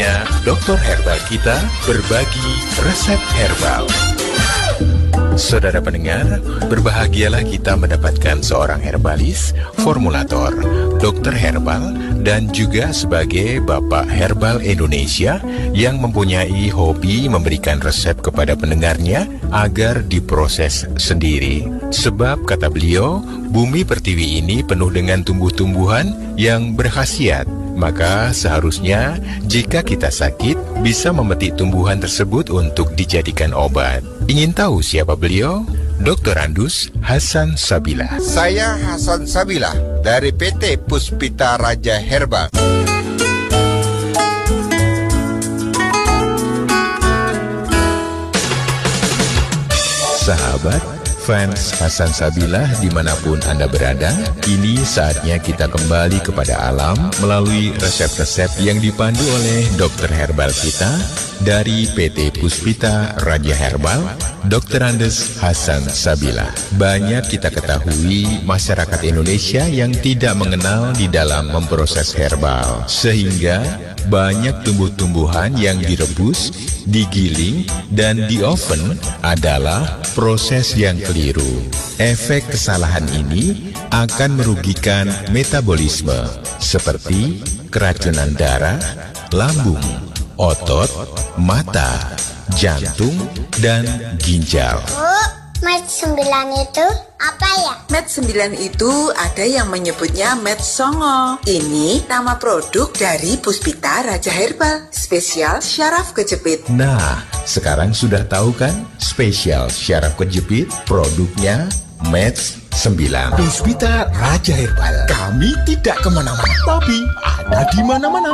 Saatnya Dokter Herbal kita berbagi resep herbal. Saudara pendengar, berbahagialah kita mendapatkan seorang herbalis, formulator, dokter herbal, dan juga sebagai Bapak Herbal Indonesia yang mempunyai hobi memberikan resep kepada pendengarnya agar diproses sendiri. Sebab kata beliau, bumi pertiwi ini penuh dengan tumbuh-tumbuhan yang berkhasiat. Maka seharusnya jika kita sakit bisa memetik tumbuhan tersebut untuk dijadikan obat. Ingin tahu siapa beliau? Dr. Andus Hasan Sabila. Saya Hasan Sabila dari PT Puspita Raja Herbal. Sahabat, fans Hasan Sabila dimanapun Anda berada, kini saatnya kita kembali kepada alam melalui resep-resep yang dipandu oleh dokter herbal kita dari PT Puspita Raja Herbal, Dr. Andes Hasan Sabila. Banyak kita ketahui masyarakat Indonesia yang tidak mengenal di dalam memproses herbal, sehingga banyak tumbuh-tumbuhan yang direbus, digiling, dan di oven adalah proses yang keliru. Efek kesalahan ini akan merugikan metabolisme seperti keracunan darah, lambung, otot, mata, jantung, dan ginjal. Med 9 itu apa ya? Med 9 itu ada yang menyebutnya Med Songo. Ini nama produk dari Puspita Raja Herbal, spesial syaraf kejepit. Nah, sekarang sudah tahu kan? Spesial syaraf kejepit, produknya Med 9. Puspita Raja Herbal. Kami tidak kemana-mana, tapi ada di mana-mana.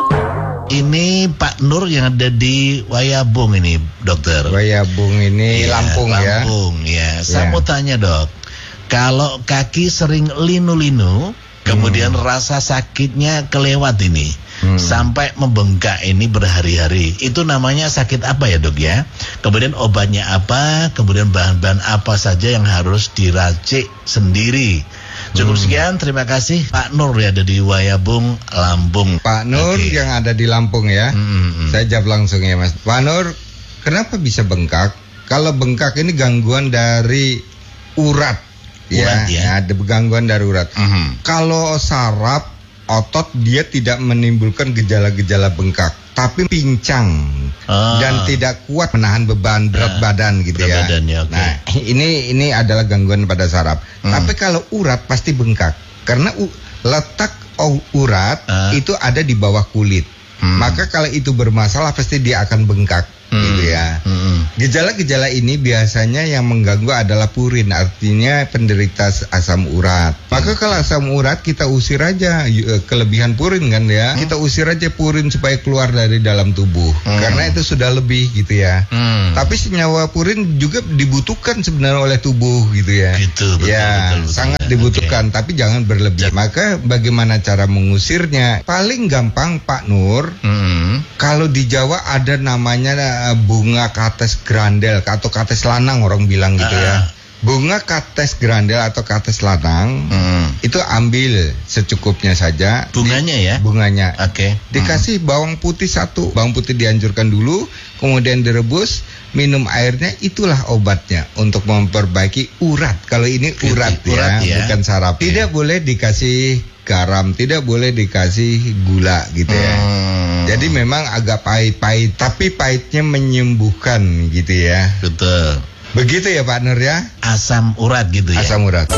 Ini Pak Nur yang ada di Wayabung ini, dokter. Wayabung ini Ya, Lampung ya. Lampung ya. Saya Ya. mau tanya dok, kalau kaki sering linu-linu, kemudian rasa sakitnya kelewat ini, sampai membengkak ini berhari-hari, itu namanya sakit apa ya dok ya? Kemudian obatnya apa? Kemudian bahan-bahan apa saja yang harus diracik sendiri? Cukup sekian, terima kasih Pak Nur ya, ada di Wayabung, Lampung. Pak Nur Oke. yang ada di Lampung ya. Saya jawab langsung ya Mas. Pak Nur, kenapa bisa bengkak? Kalau bengkak ini gangguan dari urat. Urat, ya. Ada gangguan dari urat. Kalau saraf otot dia tidak menimbulkan gejala-gejala bengkak, tapi pincang dan tidak kuat menahan beban berat badan gitu berat ya. badan ya, oke. Nah, ini adalah gangguan pada saraf. Tapi kalau urat pasti bengkak karena letak urat itu ada di bawah kulit. Maka kalau itu bermasalah pasti dia akan bengkak gitu ya. Gejala-gejala ini biasanya yang mengganggu adalah purin, artinya penderita asam urat. Maka kalau asam urat kita usir aja kelebihan purin kan ya. Kita usir aja purin supaya keluar dari dalam tubuh. Karena itu sudah lebih gitu ya. Tapi senyawa purin juga dibutuhkan sebenarnya oleh tubuh gitu ya. Gitu, betul, ya, betul, sangat ya. dibutuhkan, tapi jangan berlebihan. Maka bagaimana cara mengusirnya? Paling gampang Pak Nur, kalau di Jawa ada namanya bunga kates grandel atau kates lanang orang bilang gitu ya. Bunga kates grandel atau kates lanang itu ambil secukupnya saja. Bunganya ya? Bunganya. Oke. Dikasih bawang putih 1. Bawang putih dihancurkan dulu, kemudian direbus, minum airnya, itulah obatnya untuk memperbaiki urat. Kalau ini urat ya, bukan saraf. Tidak boleh dikasih garam, tidak boleh dikasih gula gitu ya. Jadi memang agak pahit-pahit, tapi pahitnya menyembuhkan gitu ya. Betul. Begitu ya Pak Nur ya? Asam urat gitu ya? Asam urat.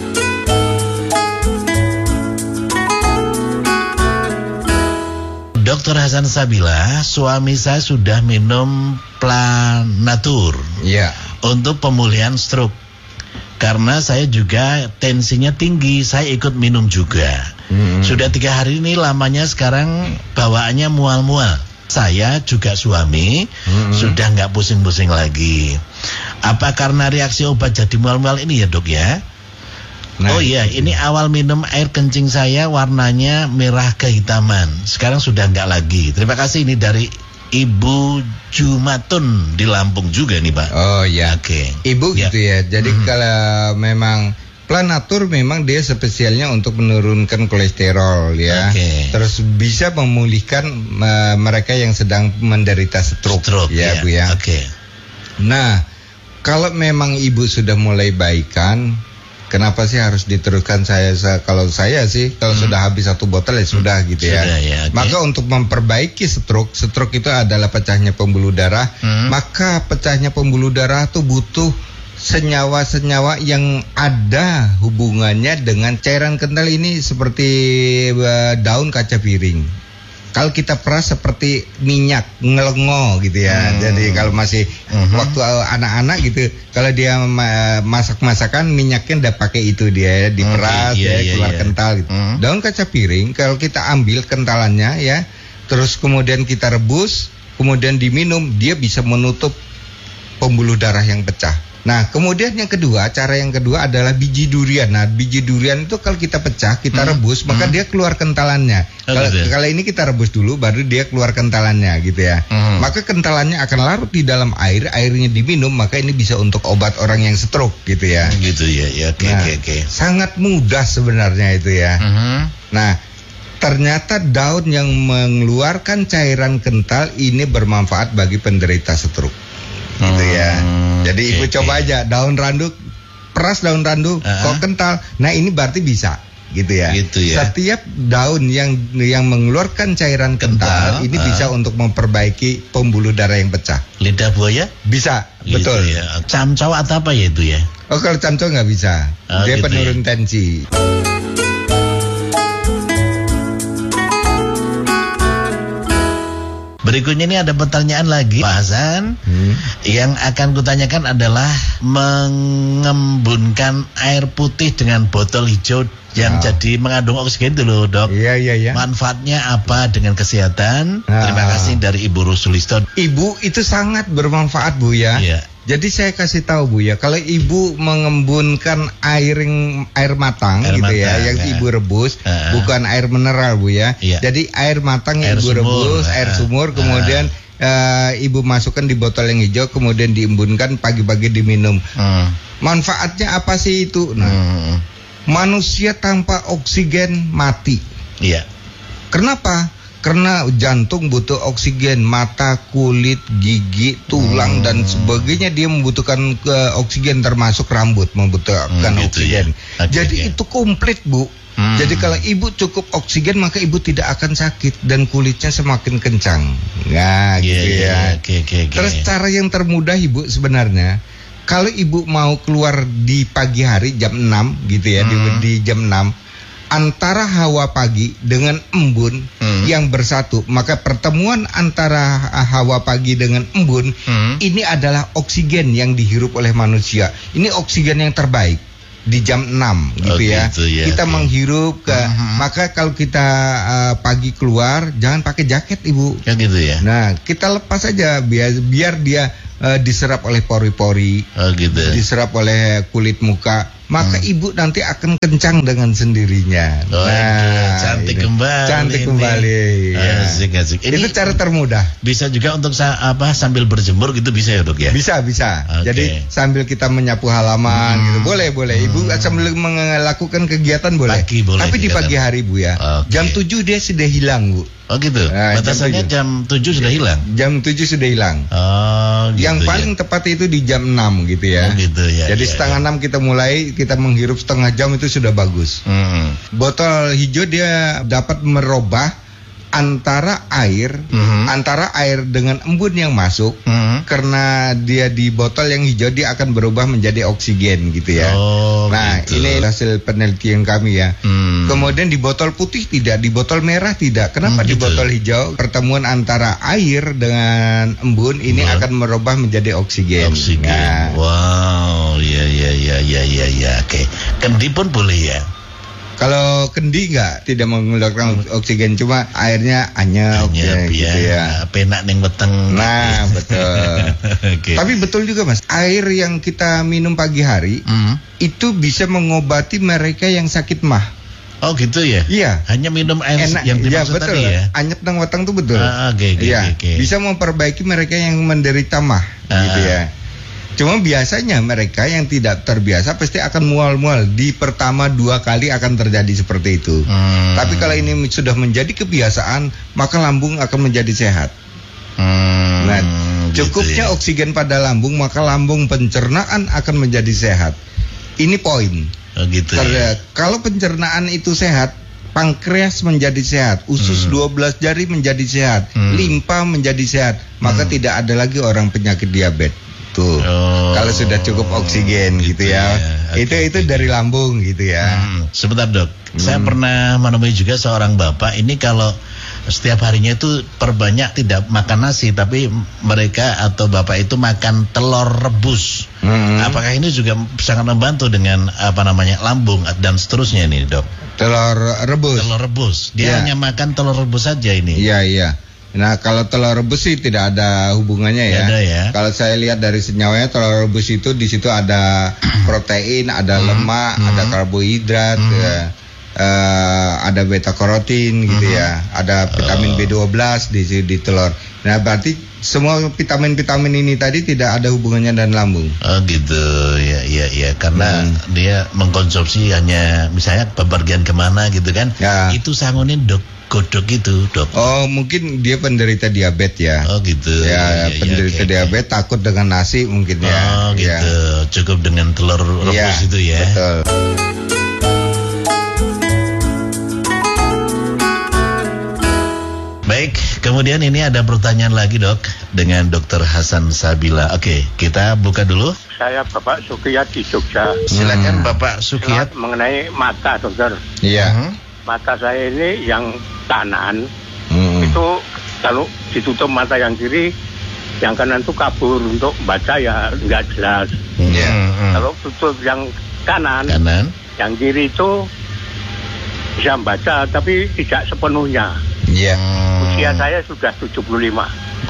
Dr. Hasan Sabila, suami saya sudah minum Planatur untuk pemulihan stroke. Karena saya juga tensinya tinggi, saya ikut minum juga. Sudah 3 hari ini lamanya sekarang bawaannya mual-mual. Saya juga suami sudah nggak pusing-pusing lagi. Apa karena reaksi obat jadi mual-mual ini ya dok ya? Oh iya, ini awal minum air kencing saya warnanya merah kehitaman. Sekarang sudah nggak lagi. Terima kasih, ini dari Ibu Jumatun di Lampung juga nih Pak. Oh ya. Oke. Ibu gitu ya. Jadi kalau memang Planatur memang dia spesialnya untuk menurunkan kolesterol ya. Terus bisa memulihkan mereka yang sedang menderita stroke ya Bu ya. Nah, kalau memang ibu sudah mulai baikan, kenapa sih harus diteruskan? Kalau saya sih kalau sudah habis 1 botol ya sudah gitu ya. Maka untuk memperbaiki stroke itu adalah pecahnya pembuluh darah. Maka pecahnya pembuluh darah tuh butuh senyawa-senyawa yang ada hubungannya dengan cairan kental ini seperti daun kaca piring. Kalau kita peras seperti minyak ngelengo gitu ya. Jadi kalau masih waktu anak-anak gitu, kalau dia masak-masakan minyaknya udah pakai itu dia diperas keluar kental gitu. Daun kaca piring kalau kita ambil kentalannya ya, terus kemudian kita rebus, kemudian diminum, dia bisa menutup pembuluh darah yang pecah. Nah, kemudian cara yang kedua adalah biji durian. Nah, biji durian itu kalau kita pecah, kita rebus, maka dia keluar kentalannya. Kalau ini kita rebus dulu, baru dia keluar kentalannya gitu ya. Maka kentalannya akan larut di dalam air, airnya diminum, maka ini bisa untuk obat orang yang stroke gitu ya. Gitu ya, oke. Sangat mudah sebenarnya itu ya. Nah, ternyata daun yang mengeluarkan cairan kental ini bermanfaat bagi penderita stroke. Gitu ya. Jadi ibu coba aja daun randu, peras daun randu, kok kental. Nah, ini berarti bisa gitu ya. Setiap daun yang mengeluarkan cairan kental ini bisa untuk memperbaiki pembuluh darah yang pecah. Lidah buaya? Bisa, betul. Ya. Camcau atau apa ya itu ya? Oh, kalau camcau nggak bisa. Dia penurun tensi. Berikutnya ini ada pertanyaan lagi, Pak Hasan. Yang akan kutanyakan adalah mengembunkan air putih dengan botol hijau yang jadi mengandung oksigen itu loh, Dok. Iya. Manfaatnya apa dengan kesehatan? Terima kasih dari Ibu Rusulisto. Ibu itu sangat bermanfaat, Bu ya. Jadi saya kasih tahu Bu ya, kalau ibu mengembunkan air matang gitu ya, yang ibu rebus, bukan air mineral Bu ya. Jadi air matang yang ibu rebus, air sumur, kemudian ibu masukkan di botol yang hijau, kemudian diembunkan, pagi-pagi diminum. Manfaatnya apa sih itu? Nah, manusia tanpa oksigen mati. Kenapa? Karena jantung butuh oksigen, mata, kulit, gigi, tulang dan sebagainya dia membutuhkan oksigen, termasuk rambut membutuhkan oksigen. Jadi itu komplit Bu. Jadi kalau ibu cukup oksigen maka ibu tidak akan sakit dan kulitnya semakin kencang. Nah, gitu ya. Terus cara yang termudah ibu sebenarnya, kalau ibu mau keluar di pagi hari jam 6 gitu ya, di jam 6. Antara hawa pagi dengan embun yang bersatu, maka pertemuan antara hawa pagi dengan embun ini adalah oksigen yang dihirup oleh manusia. Ini oksigen yang terbaik di jam 6 gitu ya. Kita menghirup maka kalau kita pagi keluar jangan pakai jaket Ibu. Gitu ya. Nah, kita lepas aja biar dia diserap oleh pori-pori, diserap oleh kulit muka. Maka ibu nanti akan kencang dengan sendirinya. Cantik kembali. Asik. Itu cara termudah. Bisa juga untuk sambil berjemur gitu bisa ya Dok ya? Bisa. Jadi sambil kita menyapu halaman gitu. Boleh. Ibu sambil melakukan kegiatan boleh. Tapi di pagi hari Bu ya. Jam 7 dia sudah hilang Bu. Oh gitu. Batasannya jam 7 sudah hilang. Jam 7 sudah hilang. Gitu. Yang paling tepat itu di jam 6 gitu ya. Gitu ya. Jadi setengah 6 kita mulai, kita menghirup setengah jam itu sudah bagus. Botol hijau dia dapat merubah antara air dengan embun yang masuk. Karena dia di botol yang hijau dia akan berubah menjadi oksigen gitu ya. Ini hasil penelitian kami ya. Kemudian di botol putih tidak, di botol merah tidak. Kenapa di botol hijau? Pertemuan antara air dengan embun ini akan merubah menjadi oksigen. Nah. Wow, ya. Oke. Kendi pun boleh ya. Kalau kendi tidak mengeluarkan oksigen, cuma airnya anyep gitu ya. Penak neng weteng. Nah, betul. Tapi betul juga Mas, air yang kita minum pagi hari itu bisa mengobati mereka yang sakit mah. Oh gitu ya? Iya. Hanya minum air yang dimaksud tadi ya? Anyep neng weteng itu betul. Oke. Bisa memperbaiki mereka yang menderita mah gitu ya. Cuma biasanya mereka yang tidak terbiasa pasti akan mual-mual. Di pertama 2 kali akan terjadi seperti itu. Tapi kalau ini sudah menjadi kebiasaan, maka lambung akan menjadi sehat. Nah, cukupnya gitu ya. oksigen pada lambung, maka lambung pencernaan akan menjadi sehat. Ini poin. Gitu Karena kalau pencernaan itu sehat, pankreas menjadi sehat, usus 12 jari menjadi sehat, limpa menjadi sehat, maka tidak ada lagi orang penyakit diabetes. Tuh. Kalau sudah cukup oksigen gitu ya. Okay, itu dari lambung gitu ya. Sebentar dok, saya pernah menemui juga seorang bapak. Ini kalau setiap harinya itu perbanyak tidak makan nasi, tapi mereka atau bapak itu makan telur rebus. Apakah ini juga sangat membantu dengan lambung dan seterusnya ini dok? Telur rebus. Telur rebus. Dia hanya makan telur rebus saja ini. Iya. Nah, kalau telur rebus sih tidak ada hubungannya ya. Ada ya. Kalau saya lihat dari senyawanya, telur rebus itu di situ ada protein, ada lemak, ada karbohidrat, ada beta karotin gitu ya. Ada vitamin B12 di telur. Nah, berarti semua vitamin-vitamin ini tadi tidak ada hubungannya dengan lambung. Oh gitu, ya, karena dia mengkonsumsi hanya misalnya bepergian kemana gitu kan. Ya. Itu sangunin godok itu dok. Oh, mungkin dia penderita diabetes ya. Oh gitu. Ya, penderita diabetes takut dengan nasi mungkin ya. Oh gitu. Ya. Cukup dengan telur rebus itu ya. Betul. Baik, kemudian ini ada pertanyaan lagi dok dengan Dr. Hasan Sabila. Oke, kita buka dulu. Saya Bapak Sukiyat di Jogja. Silakan Bapak Sukiyat. Mengenai mata dokter. Iya. Mata saya ini yang kanan itu kalau ditutup mata yang kiri, yang kanan itu kabur untuk baca ya nggak jelas. Kalau tutup yang kanan, yang kiri itu bisa baca tapi tidak sepenuhnya. Iya. Usia saya sudah 75.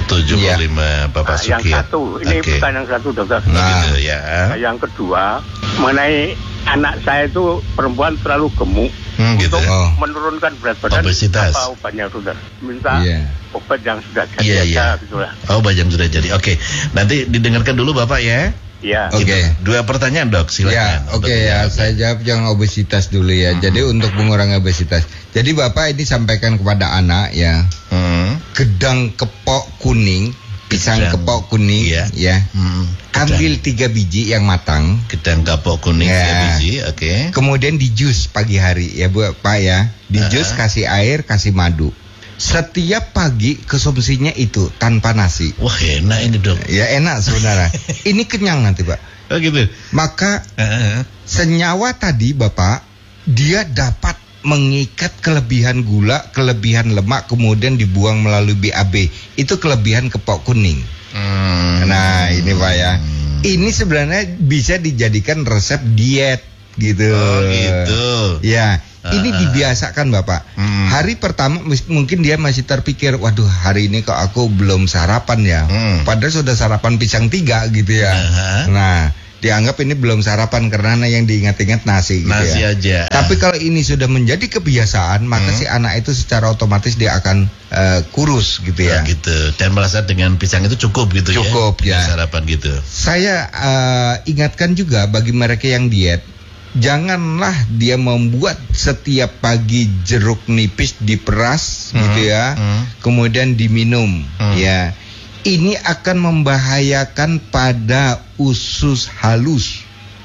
75 Bapak Sukiyat. Yang satu, ini bukan yang satu dokter. Gitu ya. Yang kedua, mengenai anak saya itu perempuan terlalu gemuk. Gitu. Untuk menurunkan berat badan, obesitas. apa obatnya dokter? Minta obat yang sudah jadi gitu lah. Obat yang sudah jadi. Oke. Nanti didengarkan dulu Bapak ya. Iya. Oke. 2 pertanyaan dok, silakan. Ya, saya jawab yang obesitas dulu ya. Jadi untuk mengurangi obesitas. Jadi Bapak ini sampaikan kepada anak ya. Gedang kepok kuning, pisang kepok kuning ya. Ambil 3 biji yang matang. Gedang kepok kuning 3 biji, oke. Kemudian di jus pagi hari ya Bu Pak ya. Di jus kasih air, kasih madu. Setiap pagi konsumsinya itu tanpa nasi. Wah enak ini dok. Ya enak sebenarnya. Ini kenyang nanti Pak. Oh gitu. Maka senyawa tadi Bapak, dia dapat mengikat kelebihan gula, kelebihan lemak, kemudian dibuang melalui BAB. Itu kelebihan kepok kuning. Nah ini Pak ya. Ini sebenarnya bisa dijadikan resep diet gitu. Oh gitu. Ya. Ini dibiasakan Bapak. Hari pertama mungkin dia masih terpikir, waduh hari ini kok aku belum sarapan ya. Padahal sudah sarapan pisang 3 gitu ya. Nah, dianggap ini belum sarapan karena yang diingat-ingat nasi gitu nasi ya. Aja. Tapi kalau ini sudah menjadi kebiasaan, maka si anak itu secara otomatis dia akan kurus gitu ya. Gitu. Dan merasa dengan pisang itu cukup gitu ya. Cukup ya. Sarapan gitu. Saya ingatkan juga bagi mereka yang diet, janganlah dia membuat setiap pagi jeruk nipis diperas gitu ya, kemudian diminum ya. Ini akan membahayakan pada usus halus.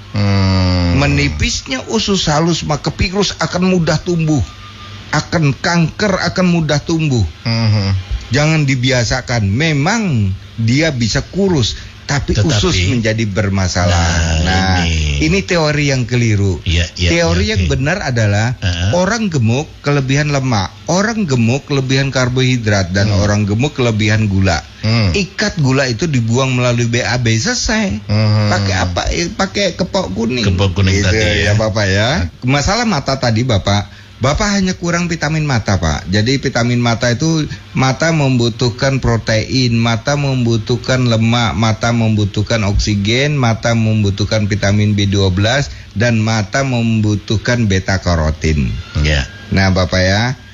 Menipisnya usus halus maka virus akan mudah tumbuh, akan kanker akan mudah tumbuh. Jangan dibiasakan. Memang dia bisa kurus, tapi usus menjadi bermasalah. Nah, ini teori yang keliru. Teori yang benar adalah orang gemuk kelebihan lemak, orang gemuk kelebihan karbohidrat, dan orang gemuk kelebihan gula. Ikat gula itu dibuang melalui BAB, selesai. Pakai apa? Pakai kepok kuning. Kepok kuning gitu, tadi ya Bapak ya. Masalah mata tadi Bapak hanya kurang vitamin mata Pak. Jadi vitamin mata itu, mata membutuhkan protein, mata membutuhkan lemak, mata membutuhkan oksigen, mata membutuhkan vitamin B12, dan mata membutuhkan beta karotin. Nah Bapak ya,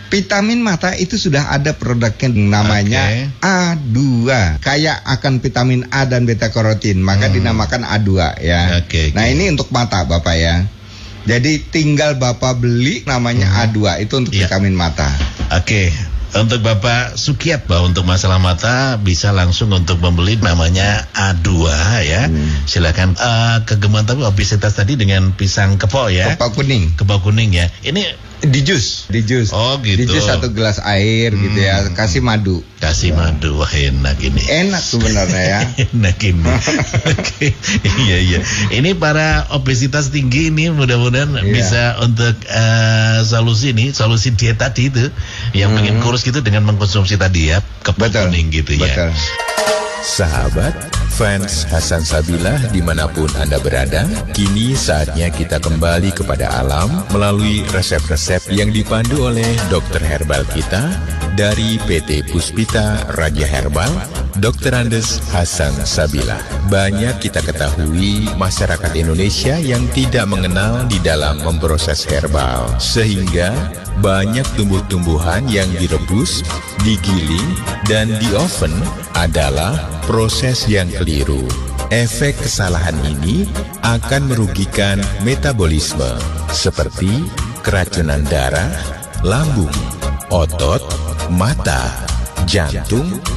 Vitamin mata itu sudah ada produknya namanya A2. Kayak akan vitamin A dan beta karotin, maka dinamakan A2 ya. Nah, ini untuk mata Bapak ya. Jadi tinggal Bapak beli namanya A2 itu untuk vitamin mata. Untuk Bapak Sukiat, bahwa untuk masalah mata bisa langsung untuk membeli namanya A2 ya. Silakan kegemuan tapi obesitas tadi dengan pisang kepo ya. Kepo kuning ya. Ini di jus. Oh gitu. Di jus 1 gelas air gitu ya. Kasih madu. Wah enak ini. Enak sebenarnya ya. Enak ini. Iya. Ini para obesitas tinggi ini mudah-mudahan bisa untuk solusi diet tadi itu yang pengen kurus gitu dengan mengkonsumsi tadi ya kepo kuning gitu ya. Sahabat, fans Hasan Sabilah dimanapun Anda berada, kini saatnya kita kembali kepada alam melalui resep-resep yang dipandu oleh dokter herbal kita dari PT Puspita Raja Herbal, Dr. Andes Hasan Sabilah. Banyak kita ketahui masyarakat Indonesia yang tidak mengenal di dalam memproses herbal, sehingga banyak tumbuh-tumbuhan yang direbus, digiling, dan di oven adalah proses yang keliru. Efek kesalahan ini akan merugikan metabolisme seperti keracunan darah, lambung, otot, mata, jantung,